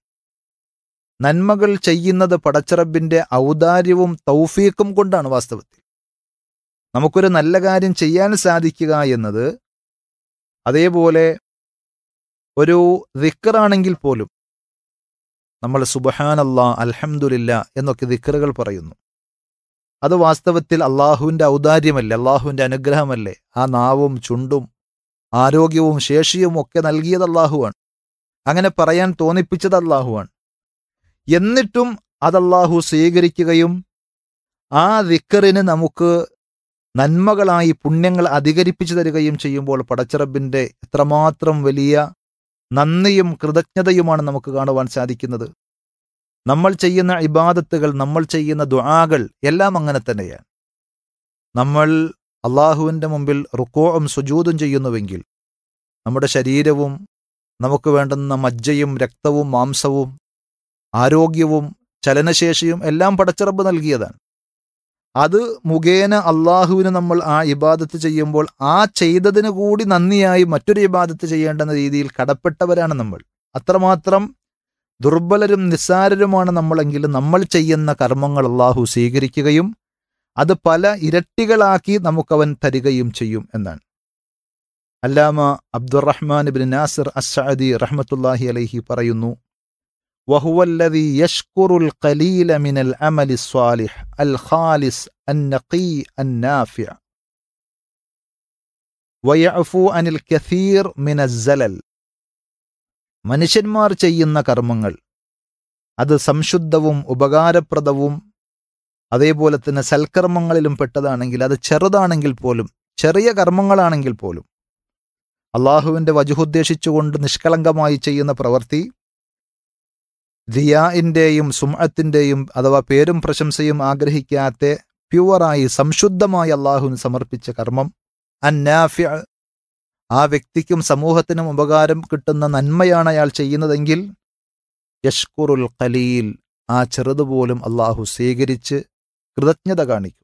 നന്മകൾ ചെയ്യുന്നത് പടച്ചറബിന്റെ ഔദാര്യവും തൗഫീഖും കൊണ്ടാണ്. വാസ്തവത്തിൽ നമുക്കൊരു നല്ല കാര്യം ചെയ്യാൻ സാധിക്കുക എന്നത് അതേപോലെ ഒരു ദിക്റാണെങ്കിൽ പോലും നമ്മൾ സുബ്ഹാനല്ലാഹ് അൽഹംദുലില്ലാ എന്നൊക്കെ ദിക്റുകൾ പറയുന്നു. അത് വാസ്തവത്തിൽ അള്ളാഹുവിൻ്റെ ഔദാര്യമല്ലേ, അള്ളാഹുവിൻ്റെ അനുഗ്രഹമല്ലേ? ആ നാവും ചുണ്ടും ആരോഗ്യവും ശേഷിയും ഒക്കെ നൽകിയത് അള്ളാഹുവാണ്. അങ്ങനെ പറയാൻ തോന്നിപ്പിച്ചത് അള്ളാഹുവാണ്. എന്നിട്ടും അതല്ലാഹു സ്വീകരിക്കുകയും ആ ദിക്റിന് നമുക്ക് നന്മകളായി പുണ്യങ്ങൾ അധികരിപ്പിച്ചു തരികയും ചെയ്യുമ്പോൾ പടച്ചറബിൻ്റെ എത്രമാത്രം വലിയ നന്ദിയും കൃതജ്ഞതയുമാണ് നമുക്ക് കാണുവാൻ സാധിക്കുന്നത്. നമ്മൾ ചെയ്യുന്ന ഇബാദത്തുകൾ, നമ്മൾ ചെയ്യുന്ന ദുആകൾ എല്ലാം അങ്ങനെ തന്നെയാണ്. നമ്മൾ അള്ളാഹുവിൻ്റെ മുമ്പിൽ റുക്കോഉം സുജൂദും ചെയ്യുന്നുവെങ്കിൽ നമ്മുടെ ശരീരവും നമുക്ക് വേണ്ടുന്ന മജ്ജയും രക്തവും മാംസവും ആരോഗ്യവും ചലനശേഷിയും എല്ലാം പടച്ചറബ് നൽകിയതാണ്. അത് മുഖേന അള്ളാഹുവിന് നമ്മൾ ആ ഇബാദത്ത് ചെയ്യുമ്പോൾ ആ ചെയ്തതിന് കൂടി നന്ദിയായി മറ്റൊരു ഇബാദത്ത് ചെയ്യേണ്ടെന്ന രീതിയിൽ കടപ്പെട്ടവരാണ് നമ്മൾ. അത്രമാത്രം ദുർബലരും നിസ്സാരരുമാണ് നമ്മളെങ്കിലും നമ്മൾ ചെയ്യുന്ന കർമ്മങ്ങൾ അള്ളാഹു സ്വീകരിക്കുകയും അത് പല ഇരട്ടികളാക്കി നമുക്കവൻ തരികയും ചെയ്യും എന്നാണ്. അല്ലാമ അബ്ദുറഹ്മാൻ ഇബ്നു നാസിർ അസ്സഅദി റഹ്മത്തുള്ളാഹി അലൈഹി പറയുന്നു, വഹുവല്ലദീ യശ്കുറുൽ ഖലീല മിനൽ അമലി സ്വാലിഹ് അൽ ഖാലിസ് അന്നഖീ അന്നാഫിഅ വയഅഫു അനിൽ കസീർ മിനൽ സലൽ. മനുഷ്യന്മാർ ചെയ്യുന്ന കർമ്മങ്ങൾ അത് സംശുദ്ധവും ഉപകാരപ്രദവും അതേപോലെ തന്നെ സൽക്കർമ്മങ്ങളിലും പെട്ടതാണെങ്കിൽ, അത് ചെറുതാണെങ്കിൽ പോലും, ചെറിയ കർമ്മങ്ങളാണെങ്കിൽ പോലും അള്ളാഹുവിൻ്റെ വജുഹുദ്ദേശിച്ചുകൊണ്ട് നിഷ്കളങ്കമായി ചെയ്യുന്ന പ്രവൃത്തി ദിയാഇൻ്റെയും സുംഅത്തിൻ്റെയും അഥവാ പേരും പ്രശംസയും ആഗ്രഹിക്കാത്ത പ്യുവറായി സംശുദ്ധമായി അള്ളാഹുവിന് സമർപ്പിച്ച കർമ്മം അന്നാഫിഅ, ആ വ്യക്തിക്കും സമൂഹത്തിനും ഉപകാരം കിട്ടുന്ന നന്മയാണ് അയാൾ ചെയ്യുന്നതെങ്കിൽ യഷ്കുറുൽ ഖലീൽ, ആ ചെറുതുപോലും അള്ളാഹു സ്വീകരിച്ച് കൃതജ്ഞത കാണിക്കും.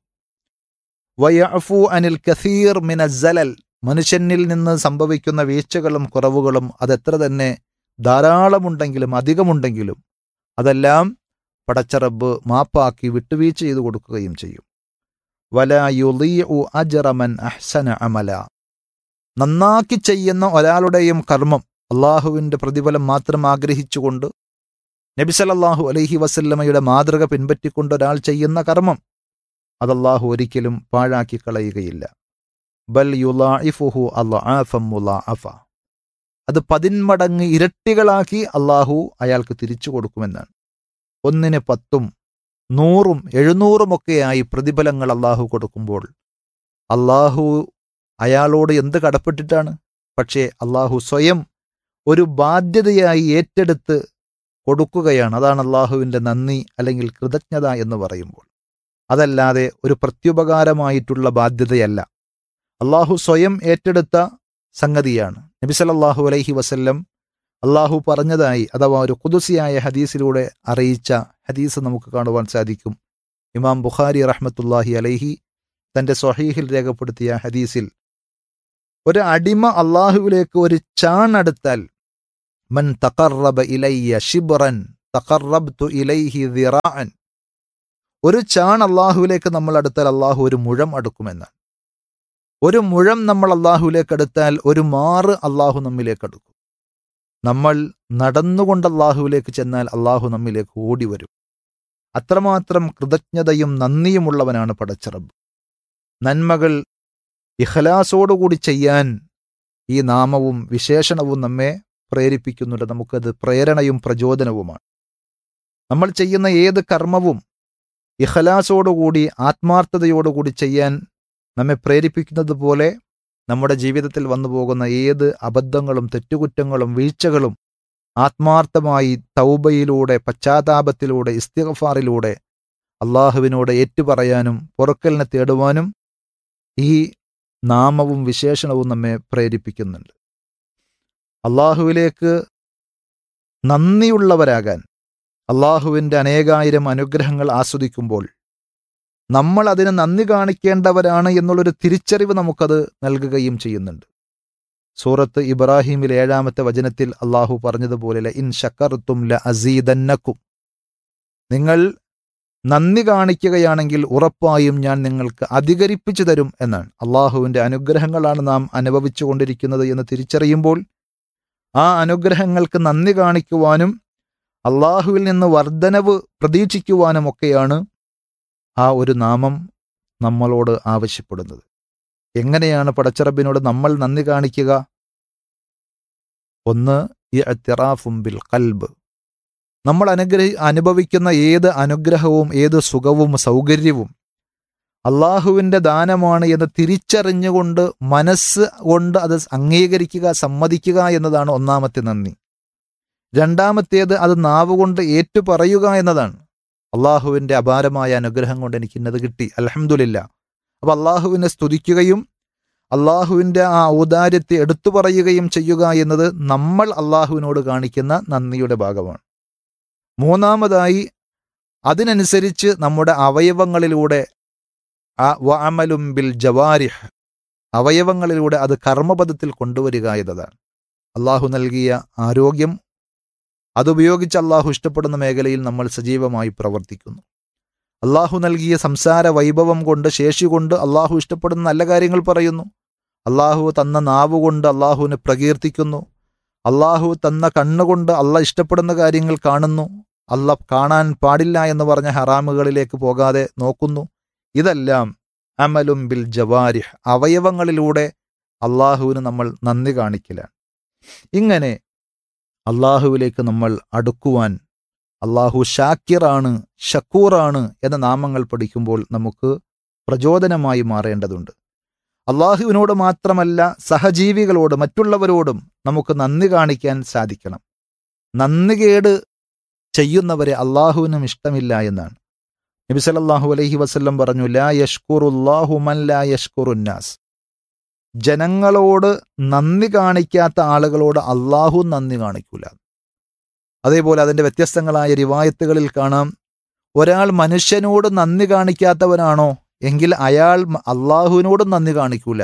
വയഅഫു അനിൽ കസീർ മിനൽ സലൽ, മനുഷ്യനിൽ നിന്ന് സംഭവിക്കുന്ന വീഴ്ചകളും കുറവുകളും അതെത്ര തന്നെ ധാരാളമുണ്ടെങ്കിലും അധികമുണ്ടെങ്കിലും അതെല്ലാം പടച്ചറബ് മാപ്പാക്കി വിട്ടുവീഴ്ച ചെയ്തു കൊടുക്കുകയും ചെയ്യും. വലാ യുളീഉ അജ്റ മൻ അഹ്സന അമല, നന്നാക്കി ചെയ്യുന്ന ഒരാളുടെയും കർമ്മം അള്ളാഹുവിൻ്റെ പ്രതിഫലം മാത്രം ആഗ്രഹിച്ചുകൊണ്ട് നബി സല്ലല്ലാഹു അലൈഹി വസല്ലമയുടെ മാതൃക പിൻപറ്റിക്കൊണ്ട് ഒരാൾ ചെയ്യുന്ന കർമ്മം അതല്ലാഹു ഒരിക്കലും പാഴാക്കി കളയുകയില്ല. ബൽ യുളാഇഫുഹു അദ്ആഫൻ മുളാഅഫ, അത് പതിന്മടങ്ങ് ഇരട്ടികളാക്കി അള്ളാഹു അയാൾക്ക് തിരിച്ചു കൊടുക്കുമെന്നാണ്. ഒന്നിന് പത്തും നൂറും എഴുന്നൂറുമൊക്കെയായി പ്രതിഫലങ്ങൾ അള്ളാഹു കൊടുക്കുമ്പോൾ അള്ളാഹു അയാളോട് എന്ത് കടപ്പെട്ടിട്ടാണ്? പക്ഷേ അള്ളാഹു സ്വയം ഒരു ബാധ്യതയായി ഏറ്റെടുത്ത് കൊടുക്കുകയാണ്. അതാണ് അള്ളാഹുവിൻ്റെ നന്ദി അല്ലെങ്കിൽ കൃതജ്ഞത എന്ന് പറയുമ്പോൾ. അതല്ലാതെ ഒരു പ്രത്യുപകാരമായിട്ടുള്ള ബാധ്യതയല്ല, അള്ളാഹു സ്വയം ഏറ്റെടുത്ത സംഗതിയാണ്. നബി സല്ലല്ലാഹു അലൈഹി വസല്ലം അള്ളാഹു പറഞ്ഞതായി അഥവാ ഒരു ഖുദുസിയായ ഹദീസിലൂടെ അറിയിച്ച ഹദീസ് നമുക്ക് കാണുവാൻ സാധിക്കും. ഇമാം ബുഖാരി റഹ്മത്തുള്ളാഹി അലൈഹി തൻ്റെ സ്വഹീഹിൽ രേഖപ്പെടുത്തിയ ഹദീസിൽ ഒരു അടിമ അള്ളാഹുവിലേക്ക് ഒരു ചാണടുത്താൽ മൻ തഖറബ ഇലയ്യ ഷിബ്റൻ തഖറബ്തു ഇലൈഹി ദിറാഅൻ. ഒരു ചാൺ അള്ളാഹുവിലേക്ക് നമ്മൾ അടുത്താൽ അള്ളാഹു ഒരു മുഴം അടുക്കുമെന്നാണ്. ഒരു മുഴം നമ്മൾ അള്ളാഹുവിലേക്ക് അടുത്താൽ ഒരു മാറ് അള്ളാഹു നമ്മിലേക്ക് അടുക്കും. നമ്മൾ നടന്നുകൊണ്ട് അള്ളാഹുവിലേക്ക് ചെന്നാൽ അള്ളാഹു നമ്മിലേക്ക് ഓടി വരും. അത്രമാത്രം കൃതജ്ഞതയും നന്ദിയുമുള്ളവനാണ് പടച്ചറബ്. നന്മകൾ ഇഖ്ലാസോടുകൂടി ചെയ്യാൻ ഈ നാമവും വിശേഷണവും നമ്മെ പ്രേരിപ്പിക്കുന്നുണ്ട്. നമുക്കത് പ്രേരണയും പ്രചോദനവുമാണ്. നമ്മൾ ചെയ്യുന്ന ഏത് കർമ്മവും ഇഖ്ലാസോടുകൂടി ആത്മാർത്ഥതയോടുകൂടി ചെയ്യാൻ നമ്മെ പ്രേരിപ്പിക്കുന്നത് പോലെ നമ്മുടെ ജീവിതത്തിൽ വന്നു പോകുന്ന ഏത് അബദ്ധങ്ങളും തെറ്റുകുറ്റങ്ങളും വീഴ്ചകളും ആത്മാർത്ഥമായി തൗബയിലൂടെ പശ്ചാത്താപത്തിലൂടെ ഇസ്തിഗ്ഫാറിലൂടെ അള്ളാഹുവിനോട് ഏറ്റുപറയാനും പൊറുക്കലിനെ തേടുവാനും ഈ നാമവും വിശേഷണവും നമ്മെ പ്രേരിപ്പിക്കുന്നുണ്ട്. അള്ളാഹുവിലേക്ക് നന്ദിയുള്ളവരാകാൻ അള്ളാഹുവിൻ്റെ അനേകായിരം അനുഗ്രഹങ്ങൾ ആസ്വദിക്കുമ്പോൾ നമ്മൾ അതിന് നന്ദി കാണിക്കേണ്ടവരാണ് എന്നുള്ളൊരു തിരിച്ചറിവ് നമുക്കത് നൽകുകയും ചെയ്യുന്നുണ്ട്. സൂറത്ത് ഇബ്രാഹിമിൽ ഏഴാമത്തെ വചനത്തിൽ അള്ളാഹു പറഞ്ഞതുപോലെ ല ഇൻ ശക്കർത്തും ല അസീദന്നക്കും, നിങ്ങൾ നന്ദി കാണിക്കുകയാണെങ്കിൽ ഉറപ്പായും ഞാൻ നിങ്ങൾക്ക് അധികരിപ്പിച്ചു തരും എന്നാണ്. അള്ളാഹുവിൻ്റെ അനുഗ്രഹങ്ങളാണ് നാം അനുഭവിച്ചു കൊണ്ടിരിക്കുന്നത് എന്ന് തിരിച്ചറിയുമ്പോൾ ആ അനുഗ്രഹങ്ങൾക്ക് നന്ദി കാണിക്കുവാനും അള്ളാഹുവിൽ നിന്ന് വർധനവ് പ്രതീക്ഷിക്കുവാനുമൊക്കെയാണ് ആ ഒരു നാമം നമ്മളോട് ആവശ്യപ്പെടുന്നത്. എങ്ങനെയാണ് പടച്ചറബിനോട് നമ്മൾ നന്ദി കാണിക്കുക? ഒന്ന് ഇഅ്തിറാഫും ബിൽ ഖൽബ്. നമ്മൾ അനുഗ്രഹി അനുഭവിക്കുന്ന ഏത് അനുഗ്രഹവും ഏത് സുഖവും സൗകര്യവും അള്ളാഹുവിൻ്റെ ദാനമാണ് എന്ന് തിരിച്ചറിഞ്ഞുകൊണ്ട് മനസ്സ് കൊണ്ട് അത് അംഗീകരിക്കുക, സമ്മതിക്കുക എന്നതാണ് ഒന്നാമത്തെ നന്ദി. രണ്ടാമത്തേത് അത് നാവുകൊണ്ട് ഏറ്റുപറയുക എന്നതാണ്. അള്ളാഹുവിൻ്റെ അപാരമായ അനുഗ്രഹം കൊണ്ട് എനിക്ക് ഇന്നത് കിട്ടി, അൽഹംദുലില്ലാ. അപ്പോൾ അള്ളാഹുവിനെ സ്തുതിക്കുകയും അള്ളാഹുവിൻ്റെ ആ ഔദാര്യത്തെ എടുത്തു പറയുകയും ചെയ്യുക എന്നത് നമ്മൾ അള്ളാഹുവിനോട് കാണിക്കുന്ന നന്ദിയുടെ ഭാഗമാണ്. മൂന്നാമതായി അതിനനുസരിച്ച് നമ്മുടെ അവയവങ്ങളിലൂടെ ആ വഅമലും ബിൽ ജവാരിഹ്, അവയവങ്ങളിലൂടെ അത് കർമ്മപദത്തിൽ കൊണ്ടുവരിക എന്നതാണ്. അള്ളാഹു നൽകിയ ആരോഗ്യം അതുപയോഗിച്ച് അള്ളാഹു ഇഷ്ടപ്പെടുന്ന മേഖലയിൽ നമ്മൾ സജീവമായി പ്രവർത്തിക്കുന്നു. അള്ളാഹു നൽകിയ സംസാര വൈഭവം കൊണ്ട്, ശേഷി കൊണ്ട് അള്ളാഹു ഇഷ്ടപ്പെടുന്ന നല്ല കാര്യങ്ങൾ പറയുന്നു. അള്ളാഹു തന്ന നാവുകൊണ്ട് അള്ളാഹുവിനെ പ്രകീർത്തിക്കുന്നു. അള്ളാഹു തന്ന കണ്ണുകൊണ്ട് അള്ളാഹ് ഇഷ്ടപ്പെടുന്ന കാര്യങ്ങൾ കാണുന്നു. അള്ളാഹ് കാണാൻ പാടില്ല എന്ന് പറഞ്ഞ ഹറാമുകളിലേക്ക് പോകാതെ നോക്കുന്നു. ഇതെല്ലാം അമലും ബിൽ ജവാരിഹ്, അവയവങ്ങളിലൂടെ അള്ളാഹുവിന് നമ്മൾ നന്ദി കാണിക്കലാണ്. ഇങ്ങനെ അള്ളാഹുവിലേക്ക് നമ്മൾ അടുക്കുവാൻ അള്ളാഹു ഷാക്കിറാണ്, ഷക്കൂറാണ് എന്ന നാമങ്ങൾ പഠിക്കുമ്പോൾ നമുക്ക് പ്രചോദനമായി മാറേണ്ടതുണ്ട്. അള്ളാഹുവിനോട് മാത്രമല്ല സഹജീവികളോട്, മറ്റുള്ളവരോടും നമുക്ക് നന്ദി കാണിക്കാൻ സാധിക്കണം. നന്ദികേട് ചെയ്യുന്നവരെ അള്ളാഹുവിനും ഇഷ്ടമില്ല എന്നാണ്. നബി സല്ലല്ലാഹു അലൈഹി വസല്ലം പറഞ്ഞു, ലാ യഷ്കുറുല്ലാഹു മൻ ലാ യഷ്കുറുന്നാസ്. ജനങ്ങളോട് നന്ദി കാണിക്കാത്ത ആളുകളോട് അള്ളാഹു നന്ദി കാണിക്കൂല. അതേപോലെ അതിൻ്റെ വ്യത്യസ്തങ്ങളായ റിവായത്തുകളിൽ കാണാം, ഒരാൾ മനുഷ്യനോട് നന്ദി കാണിക്കാത്തവനാണോ എങ്കിൽ അയാൾ അള്ളാഹുവിനോടും നന്ദി കാണിക്കൂല.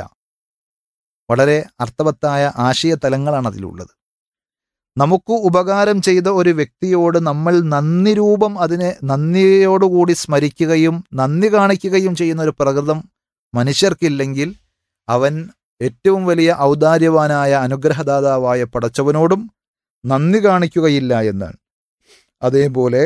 വളരെ അർത്ഥവത്തായ ആശയ തലങ്ങളാണ് അതിലുള്ളത്. നമുക്ക് ഉപകാരം ചെയ്ത ഒരു വ്യക്തിയോട് നമ്മൾ നന്ദി രൂപം അതിനെ നന്ദിയോടുകൂടി സ്മരിക്കുകയും നന്ദി കാണിക്കുകയും ചെയ്യുന്ന ഒരു പ്രകൃതം മനുഷ്യർക്കില്ലെങ്കിൽ അവൻ ഏറ്റവും വലിയ ഔദാര്യവാനായ അനുഗ്രഹദാതാവായ പടച്ചവനോടും നന്ദി കാണിക്കുകയില്ല എന്നാണ്. അതേപോലെ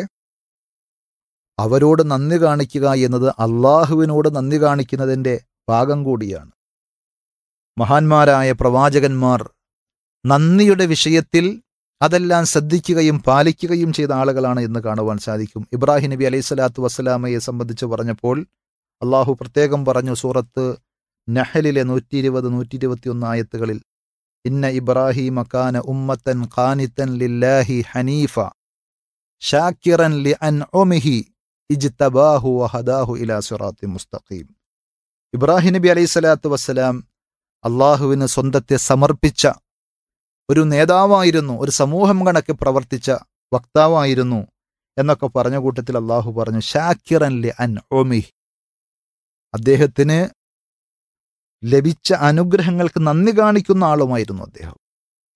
അവരോട് നന്ദി കാണിക്കുക എന്നത് അള്ളാഹുവിനോട് നന്ദി കാണിക്കുന്നതിൻ്റെ ഭാഗം കൂടിയാണ്. മഹാന്മാരായ പ്രവാചകന്മാർ നന്ദിയുടെ വിഷയത്തിൽ അതെല്ലാം ശ്രദ്ധിക്കുകയും പാലിക്കുകയും ചെയ്ത ആളുകളാണ് എന്ന് കാണുവാൻ സാധിക്കും. ഇബ്രാഹിം നബി അലൈഹി സ്വലാത്തു വസ്സലാമയെ സംബന്ധിച്ച് പറഞ്ഞപ്പോൾ അള്ളാഹു പ്രത്യേകം പറഞ്ഞു, സൂറത്ത് നഹലിലെ നൂറ്റി ഇരുപത് നൂറ്റി ഇരുപത്തി ഒന്ന് ആയത്തുകളിൽ, ഇന്ന ഇബ്രാഹിമ കാന ഉമ്മത്തൻ ഖാനിത്തൻ ലില്ലാഹി ഹനീഫ ഷാക്കിറൻ ലിഅൻഉമിഹി ഇജ്തബാഹു വഹദാഹു ഇലാ സിറാത്തി മുസ്തഖീം. ഇബ്രാഹിം നബി അലൈഹി സ്വലാത്തു വസ്സലാം അള്ളാഹുവിന് സ്വന്തത്തെ സമർപ്പിച്ച ഒരു നേതാവായിരുന്നു, ഒരു സമൂഹം കണക്ക് പ്രവർത്തിച്ച വക്താവായിരുന്നു എന്നൊക്കെ പറഞ്ഞ കൂട്ടത്തിൽ അള്ളാഹു പറഞ്ഞു, ഷാക്കിറൻ ലിഅൻഉമിഹി, അദ്ദേഹത്തിന് ലഭിച്ച അനുഗ്രഹങ്ങൾക്ക് നന്ദി കാണിക്കുന്ന ആളുമായിരുന്നു അദ്ദേഹം.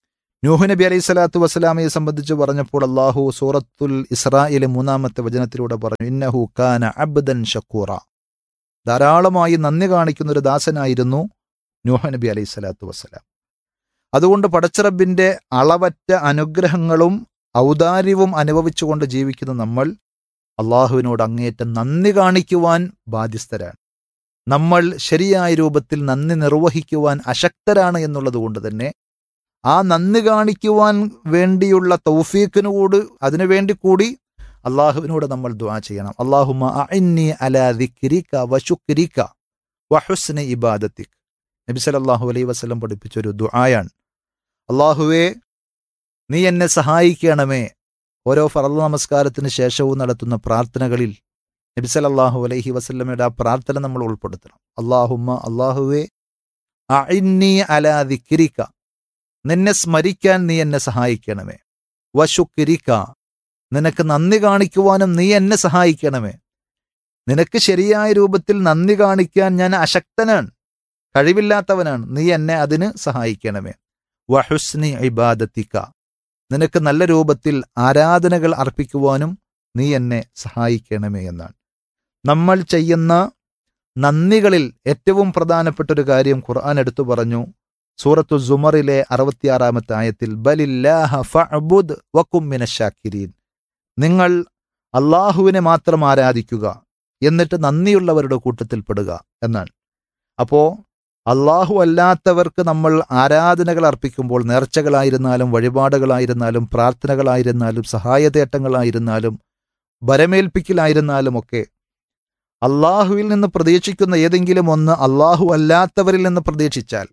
നൂഹ് നബി അലൈഹി സ്വലാത്തു വസ്സലാമയെ സംബന്ധിച്ച് പറഞ്ഞപ്പോൾ അള്ളാഹു സൂറത്തുൽ ഇസ്രായിലെ മൂന്നാമത്തെ വചനത്തിലൂടെ പറഞ്ഞു, ഇന്നഹു കാന അബ്ദൻ ഷക്കൂറ. ധാരാളമായി നന്ദി കാണിക്കുന്ന ഒരു ദാസനായിരുന്നു നൂഹ് നബി അലൈഹി സ്വലാത്തു വസ്സലാം. അതുകൊണ്ട് പടച്ചറബിൻ്റെ അളവറ്റ അനുഗ്രഹങ്ങളും ഔദാര്യവും അനുഭവിച്ചുകൊണ്ട് ജീവിക്കുന്ന നമ്മൾ അള്ളാഹുവിനോട് അങ്ങേയറ്റം നന്ദി കാണിക്കുവാൻ ബാധ്യസ്ഥരാണ്. നമ്മൾ ശരിയായ രൂപത്തിൽ നന്ദി നിർവഹിക്കുവാൻ അശക്തരാണ് എന്നുള്ളത് കൊണ്ട് തന്നെ ആ നന്ദി കാണിക്കുവാൻ വേണ്ടിയുള്ള തൗഫീഖിനോട് അതിനുവേണ്ടി കൂടി അള്ളാഹുവിനോട് നമ്മൾ ദുആ ചെയ്യണം. അല്ലാഹുമ്മ അഇന്നി അലാ ദിക്രിക വശുക്രിക വഹുസ്നി ഇബാദത്തിക്. നബി സല്ലല്ലാഹു അലൈഹി വസല്ലം പഠിപ്പിച്ചൊരു ദുആയാണ്. അള്ളാഹുവേ, നീ എന്നെ സഹായിക്കണമേ. ഓരോ ഫർള് നമസ്കാരത്തിന് ശേഷവും നടത്തുന്ന പ്രാർത്ഥനകളിൽ നബി സല്ലല്ലാഹു അലൈഹി വസല്ലമയുടെ ആ പ്രാർത്ഥന നമ്മൾ ഉൾപ്പെടുത്തണം. അല്ലാഹുമ്മ, അല്ലാഹുവേ, അഇന്നി അലാ ദിക്രിക, നിന്നെ സ്മരിക്കാൻ നീ എന്നെ സഹായിക്കണമേ. വശുക്രിക, നിനക്ക് നന്ദി കാണിക്കുവാനും നീ എന്നെ സഹായിക്കണമേ. നിനക്ക് ശരിയായ രൂപത്തിൽ നന്ദി കാണിക്കാൻ ഞാൻ അശക്തനാണ്, കഴിവില്ലാത്തവനാണ്. നീ എന്നെ അതിന് സഹായിക്കണമേ. വഹുസ്നി ഇബാദത്തിക, നിനക്ക് നല്ല രൂപത്തിൽ ആരാധനകൾ അർപ്പിക്കുവാനും നീ എന്നെ സഹായിക്കണമേ എന്നാണ്. നമ്മൾ ചെയ്യുന്ന നന്ദികളിൽ ഏറ്റവും പ്രധാനപ്പെട്ട ഒരു കാര്യം ഖുർആൻ എടുത്തു പറഞ്ഞു. സൂറത്തു സുമറിലെ അറുപത്തിയാറാമത്തെ ആയത്തിൽ, ബലില്ലാഹ ഫഅ്ബുദ് വകും മിനശ്ശാക്കിരീൻ, നിങ്ങൾ അള്ളാഹുവിനെ മാത്രം ആരാധിക്കുക, എന്നിട്ട് നന്ദിയുള്ളവരുടെ കൂട്ടത്തിൽ പെടുക എന്നാണ്. അപ്പോൾ അള്ളാഹു അല്ലാത്തവർക്ക് നമ്മൾ ആരാധനകൾ അർപ്പിക്കുമ്പോൾ, നേർച്ചകളായിരുന്നാലും വഴിപാടുകളായിരുന്നാലും പ്രാർത്ഥനകളായിരുന്നാലും സഹായതേട്ടങ്ങളായിരുന്നാലും ഭരമേൽപ്പിക്കലായിരുന്നാലും ഒക്കെ അള്ളാഹുവിൽ നിന്ന് പ്രതീക്ഷിക്കുന്ന ഏതെങ്കിലും ഒന്ന് അള്ളാഹു അല്ലാത്തവരിൽ നിന്ന് പ്രതീക്ഷിച്ചാൽ,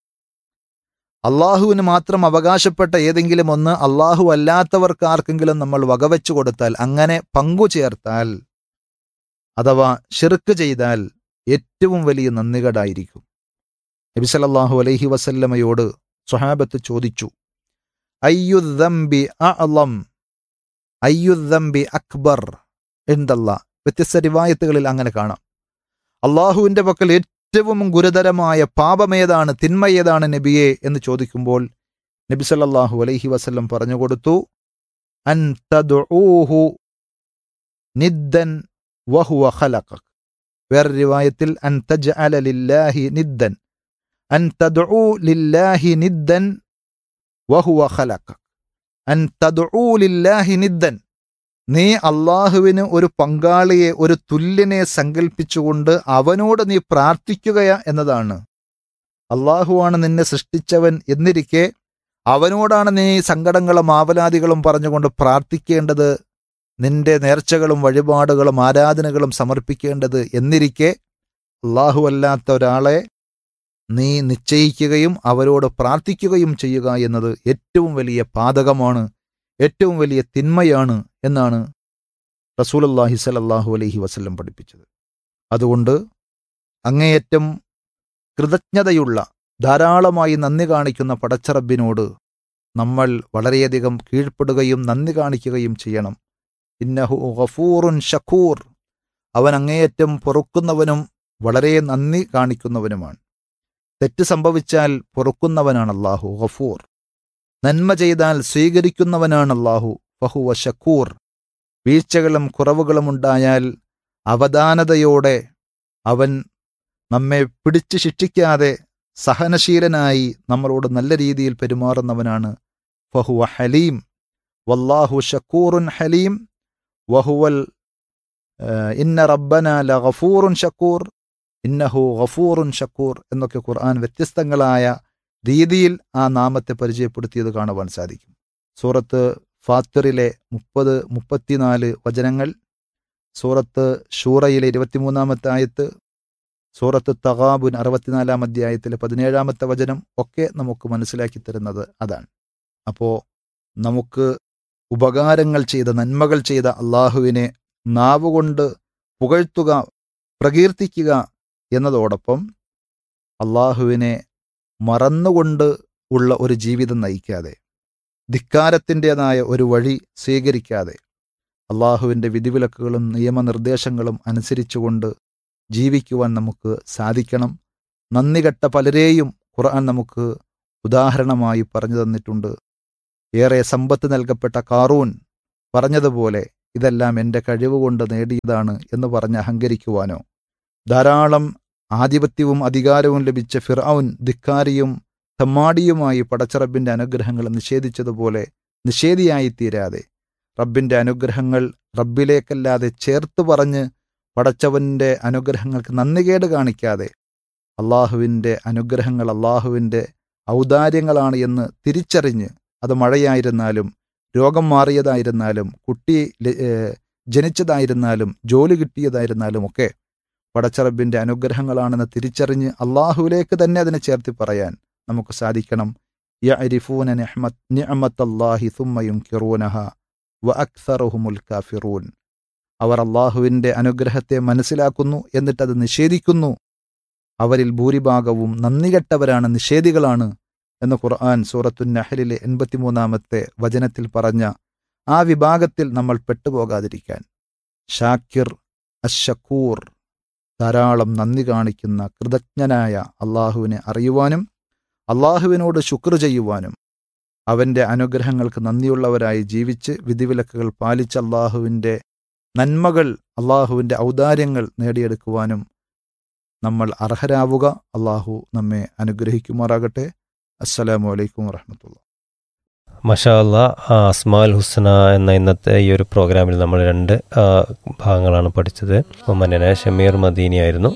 അള്ളാഹുവിന് മാത്രം അവകാശപ്പെട്ട ഏതെങ്കിലും ഒന്ന് അള്ളാഹു അല്ലാത്തവർക്ക് ആർക്കെങ്കിലും നമ്മൾ വകവെച്ചു കൊടുത്താൽ, അങ്ങനെ പങ്കു ചേർത്താൽ അഥവാ ശിർക്ക് ചെയ്താൽ ഏറ്റവും വലിയ നന്ദികേടായിരിക്കും. നബി സല്ലല്ലാഹു അലൈഹി വസല്ലമയോട് സ്വഹാബത്ത് ചോദിച്ചു, അയ്യുദ്ദംബി അഅ്ളം അയ്യുദ്ദംബി അക്ബർ ഇൻദല്ലാഹ്. വ്യത്യസ്ത റിവായത്തുകളിൽ അങ്ങനെ കാണാം. അള്ളാഹുവിൻ്റെ പക്കൽ ഏറ്റവും ഗുരുതരമായ പാപമേതാണ്, തിന്മയേതാണ് നബിയെ എന്ന് ചോദിക്കുമ്പോൾ നബി സല്ലല്ലാഹു അലൈഹി വസല്ലം പറഞ്ഞുകൊടുത്തു, അൻ തദ്ഊഹു നിദ്ദൻ വഹുവ ഖലഖക്. വേറെ റിവായത്തിൽ അൻ തജ്അല ലില്ലാഹി നിദ്ദൻ അൻ തദ്ഉ ലില്ലാഹി നിദ്ദൻ വഹുവ ഖലഖക്. അൻ തദ്ഉ ലില്ലാഹി നിദ്ദൻ, നീ അള്ളാഹുവിന് ഒരു പങ്കാളിയെ, ഒരു തുല്യനെ സങ്കല്പിച്ചുകൊണ്ട് അവനോട് നീ പ്രാർത്ഥിക്കുക എന്നതാണ്. അള്ളാഹുവാണ് നിന്നെ സൃഷ്ടിച്ചവൻ എന്നിരിക്കെ അവനോടാണ് നീ സങ്കടങ്ങളും ആവലാദികളും പറഞ്ഞുകൊണ്ട് പ്രാർത്ഥിക്കേണ്ടത്, നിന്റെ നേർച്ചകളും വഴിപാടുകളും ആരാധനകളും സമർപ്പിക്കേണ്ടത് എന്നിരിക്കെ അള്ളാഹു അല്ലാത്ത ഒരാളെ നീ നിശ്ചയിക്കുകയും അവരോട് പ്രാർത്ഥിക്കുകയും ചെയ്യുക എന്നത് ഏറ്റവും വലിയ പാതകമാണ്, ഏറ്റവും വലിയ തിന്മയാണ് എന്നാണ് റസൂലുള്ളാഹി സ്വല്ലല്ലാഹു അലൈഹി വസല്ലം പഠിപ്പിച്ചത്. അതുകൊണ്ട് അങ്ങേയറ്റം കൃതജ്ഞതയുള്ള, ധാരാളമായി നന്ദി കാണിക്കുന്ന പടച്ചറബിനോട് നമ്മൾ വളരെയധികം കീഴ്പ്പെടുകയും നന്ദി കാണിക്കുകയും ചെയ്യണം. ഇന്നഹു ഗഫൂറുൻ ഷക്കൂർ, അവൻ അങ്ങേയറ്റം പൊറുക്കുന്നവനും വളരെ നന്ദി കാണിക്കുന്നവനുമാണ്. തെറ്റ് സംഭവിച്ചാൽ പൊറുക്കുന്നവനാണ് അല്ലാഹു ഗഫൂർ. നന്മ ചെയ്താൽ സ്വീകരിക്കുന്നവനാണ് അല്ലാഹു ഫഹുവ ഷക്കൂർ. വീഴ്ചകളും കുറവുകളും ഉണ്ടായാൽ അവധാനതയോടെ അവൻ നമ്മെ പിടിച്ചു ശിക്ഷിക്കാതെ സഹനശീലനായി നമ്മളോട് നല്ല രീതിയിൽ പെരുമാറുന്നവനാണ്. ഫഹുവ ഹലീം വല്ലാഹു ഷക്കൂറുൻ ഹലീം വഹുവൽ ഇന്ന റബ്ബന ലഗഫൂറുൻ ഷക്കൂർ ഇന്നഹു ഗഫൂറുൻ ഷക്കൂർ എന്നൊക്കെ ഖുർആൻ വ്യത്യസ്തങ്ങളായ രീതിയിൽ ആ നാമത്തെ പരിചയപ്പെടുത്തിയത് കാണുവാൻ സാധിക്കും. സൂറത്ത് ഫാത്തിറിലെ മുപ്പത് മുപ്പത്തിനാല് വചനങ്ങൾ, സൂറത്ത് ഷൂറയിലെ ഇരുപത്തിമൂന്നാമത്തെ ആയത്ത്, സൂറത്ത് തഗാബുൻ അറുപത്തിനാലാം അധ്യായത്തിലെ പതിനേഴാമത്തെ വചനം ഒക്കെ നമുക്ക് മനസ്സിലാക്കി തരുന്നത് അതാണ്. അപ്പോൾ നമുക്ക് ഉപകാരങ്ങൾ ചെയ്ത, നന്മകൾ ചെയ്ത അള്ളാഹുവിനെ നാവുകൊണ്ട് പുകഴ്ത്തുക, പ്രകീർത്തിക്കുക എന്നതോടൊപ്പം അള്ളാഹുവിനെ മറന്നുകൊണ്ട് ഉള്ള ഒരു ജീവിതം നയിക്കാതെ, ധിക്കാരത്തിൻ്റെതായ ഒരു വഴി സ്വീകരിക്കാതെ, അള്ളാഹുവിൻ്റെ വിധിവിലക്കുകളും നിയമനിർദ്ദേശങ്ങളും അനുസരിച്ചുകൊണ്ട് ജീവിക്കുവാൻ നമുക്ക് സാധിക്കണം. നന്ദികെട്ട പലരെയും ഖുർആൻ നമുക്ക് ഉദാഹരണമായി പറഞ്ഞു തന്നിട്ടുണ്ട്. ഏറെ സമ്പത്ത് നൽകപ്പെട്ട കാറൂൻ പറഞ്ഞതുപോലെ ഇതെല്ലാം എൻ്റെ കഴിവുകൊണ്ട് നേടിയതാണ് എന്ന് പറഞ്ഞ് അഹങ്കരിക്കുവാനോ, ധാരാളം ആധിപത്യവും അധികാരവും ലഭിച്ച ഫിർഔൻ ധിക്കാരിയും തമ്മാടിയുമായി പടച്ചറബിൻ്റെ അനുഗ്രഹങ്ങൾ നിഷേധിച്ചതുപോലെ നിഷേധിയായി തീരാതെ റബ്ബിൻ്റെ അനുഗ്രഹങ്ങൾ റബ്ബിലേക്കല്ലാതെ ചേർത്ത് പറഞ്ഞ് പടച്ചവൻ്റെ അനുഗ്രഹങ്ങൾക്ക് നന്ദികേട് കാണിക്കാതെ അള്ളാഹുവിൻ്റെ അനുഗ്രഹങ്ങൾ അള്ളാഹുവിൻ്റെ ഔദാര്യങ്ങളാണ് എന്ന് തിരിച്ചറിഞ്ഞ്, അത് മഴയായിരുന്നാലും രോഗം മാറിയതായിരുന്നാലും കുട്ടി ജനിച്ചതായിരുന്നാലും ജോലി കിട്ടിയതായിരുന്നാലും ഒക്കെ പടച്ചറബിൻ്റെ അനുഗ്രഹങ്ങളാണെന്ന് തിരിച്ചറിഞ്ഞ് അള്ളാഹുവിലേക്ക് തന്നെ അതിനെ ചേർത്തി പറയാൻ നമുക്ക് സാധിക്കണം. യഅരിഫൂന നിഅമത് നിഅമത്തല്ലാഹി സുമ്മ യുൻകിറൂനഹ വഅക്സറുഹുമുൽ കാഫിറൂൻ. അവർ അള്ളാഹുവിൻ്റെ അനുഗ്രഹത്തെ മനസ്സിലാക്കുന്നു, എന്നിട്ടത് നിഷേധിക്കുന്നു. അവരിൽ ഭൂരിഭാഗവും നന്ദികെട്ടവരാണ്, നിഷേധികളാണ് എന്ന് ഖുർആൻ സൂറത്തുൻ നഹ്ലിലെ എൺപത്തിമൂന്നാമത്തെ വചനത്തിൽ പറഞ്ഞ ആ വിഭാഗത്തിൽ നമ്മൾ പെട്ടുപോകാതിരിക്കാൻ ഷാക്കിർ അഷ്ഷക്കൂർ, ധാരാളം നന്ദി കാണിക്കുന്ന കൃതജ്ഞനായ അള്ളാഹുവിനെ അറിയുവാനും അള്ളാഹുവിനോട് ശുക്ർ ചെയ്യുവാനും അവൻ്റെ അനുഗ്രഹങ്ങൾക്ക് നന്ദിയുള്ളവരായി ജീവിച്ച് വിധിവിലക്കുകൾ പാലിച്ച് അള്ളാഹുവിൻ്റെ നന്മകൾ അള്ളാഹുവിൻ്റെ ഔദാര്യങ്ങൾ നേടിയെടുക്കുവാനും നമ്മൾ അർഹരാവുക. അള്ളാഹു നമ്മെ അനുഗ്രഹിക്കുമാറാകട്ടെ. അസ്സലാമു അലൈക്കും വറഹ്മത്തുള്ളാഹി. മാഷാ അല്ലാ, അസ്മാൽ ഹുസ്ന എന്ന ഇന്നത്തെ ഈ ഒരു പ്രോഗ്രാമിൽ നമ്മൾ രണ്ട് ഭാഗങ്ങളാണ് പഠിച്ചത്. മന്നന ഷമീർ മദീനി ആയിരുന്നു